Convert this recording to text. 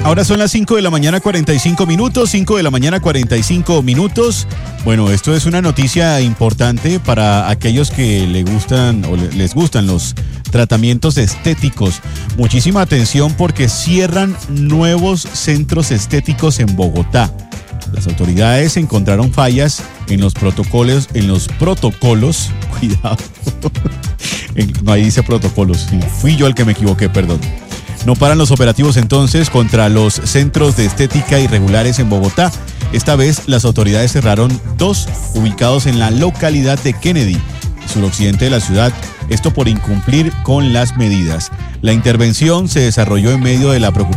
Ahora son las 5 de la mañana 45 minutos, 5 de la mañana 45 minutos. Bueno, esto es una noticia importante para aquellos que les gustan los tratamientos estéticos. Muchísima atención porque cierran nuevos centros estéticos en Bogotá. Las autoridades encontraron fallas en los protocolos, cuidado, no, ahí dice protocolos, sí, fui yo el que me equivoqué, perdón. No paran los operativos entonces contra los centros de estética irregulares en Bogotá. Esta vez las autoridades cerraron 2 ubicados en la localidad de Kennedy, suroccidente de la ciudad, esto por incumplir con las medidas. La intervención se desarrolló en medio de la preocupación